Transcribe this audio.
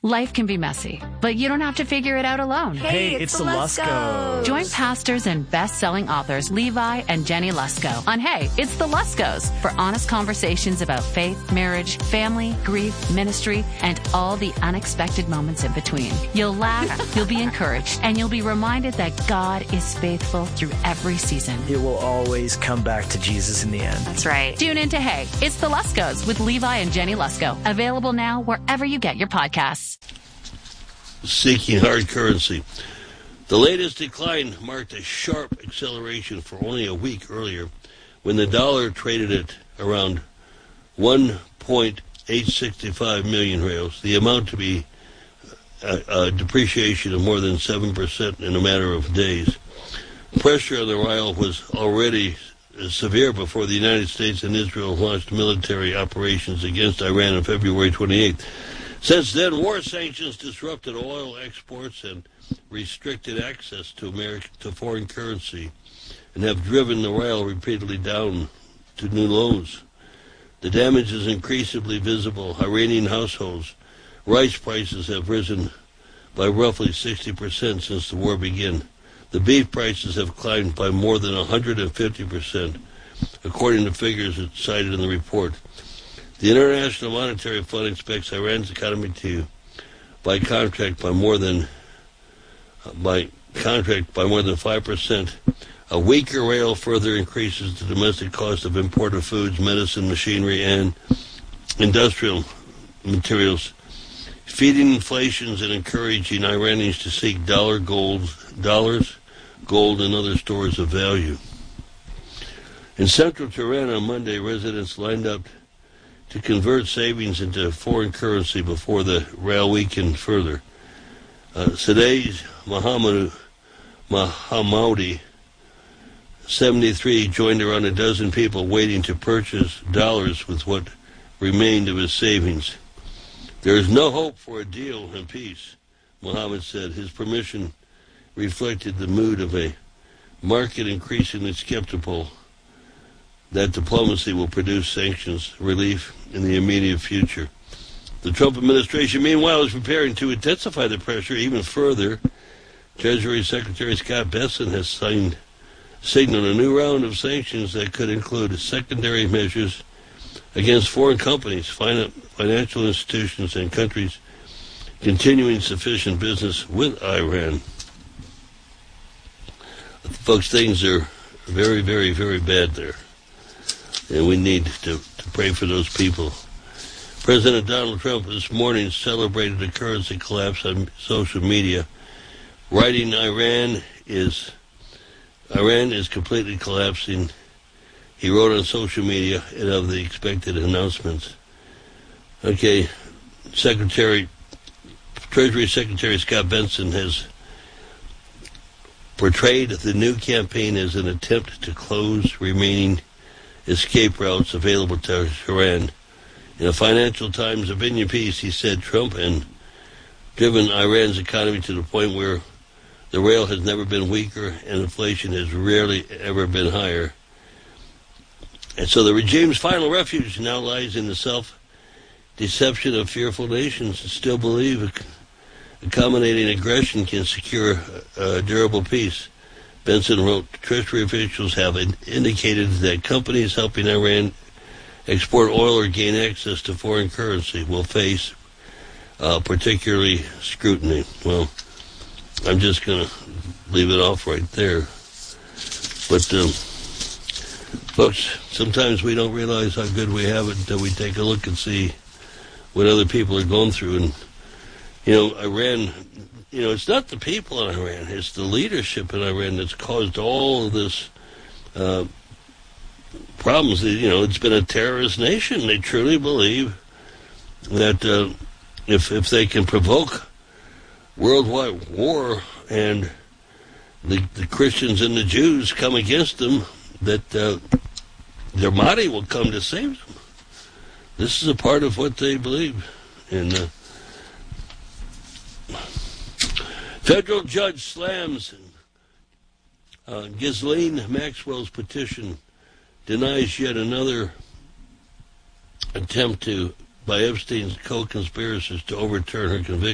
Life can be messy, but you don't have to figure it out alone. Hey, it's the Luskos. Join pastors and best-selling authors Levi and Jenny Lusko on Hey, It's the Luskos for honest conversations about faith, marriage, family, grief, ministry, and all the unexpected moments in between. You'll laugh, you'll be encouraged, and you'll be reminded that God is faithful through every season. It will always come back to Jesus in the end. That's right. Tune in to Hey, It's the Luskos with Levi and Jenny Lusko. Available now wherever you get your podcasts. Seeking hard currency. The latest decline marked a sharp acceleration for only a week earlier when the dollar traded at around 1.865 million reals, the amount to be a depreciation of more than 7% in a matter of days. Pressure on the real was already severe before the United States and Israel launched military operations against Iran on February 28th. Since then, war sanctions disrupted oil exports and restricted access to foreign currency and have driven the real repeatedly down to new lows. The damage is increasingly visible. Iranian households' rice prices have risen by roughly 60% since the war began. The beef prices have climbed by more than 150%, according to figures cited in the report. The International Monetary Fund expects Iran's economy to, by contract by more than 5%. A weaker real further increases the domestic cost of imported foods, medicine, machinery, and industrial materials, feeding inflations and encouraging Iranians to seek dollars, gold, and other stores of value. In central Tehran on Monday, residents lined up to convert savings into foreign currency before the real weakened further. Today's Mahamoudi, 73, joined around a dozen people waiting to purchase dollars with what remained of his savings. There is no hope for a deal and peace, Mohammed said. His permission reflected the mood of a market increasingly skeptical that diplomacy will produce sanctions relief in the immediate future. The Trump administration, meanwhile, is preparing to intensify the pressure even further. Treasury Secretary Scott Bessent has signaled a new round of sanctions that could include secondary measures against foreign companies, financial institutions, and countries continuing sufficient business with Iran. Folks, things are very, very, very bad there. And we need to pray for those people. President Donald Trump this morning celebrated a currency collapse on social media, writing Iran is completely collapsing. He wrote on social media and of the expected announcements. Okay, Treasury Secretary Scott Bessent has portrayed the new campaign as an attempt to close remaining escape routes available to Iran. In a Financial Times opinion piece, he said Trump had driven Iran's economy to the point where the real has never been weaker and inflation has rarely ever been higher. And so the regime's final refuge now lies in the self-deception of fearful nations that still believe accommodating aggression can secure durable peace. Benson wrote, Treasury officials have indicated that companies helping Iran export oil or gain access to foreign currency will face particularly scrutiny. Well, I'm just going to leave it off right there. But, folks, sometimes we don't realize how good we have it until we take a look and see what other people are going through. And, Iran, it's not the people in Iran, it's the leadership in Iran that's caused all of this problems. It's been a terrorist nation. They truly believe that if they can provoke worldwide war and the Christians and the Jews come against them, that their Mahdi will come to save them. This is a part of what they believe. And federal judge slams Ghislaine Maxwell's petition, denies yet another attempt by Epstein's co-conspirators to overturn her conviction.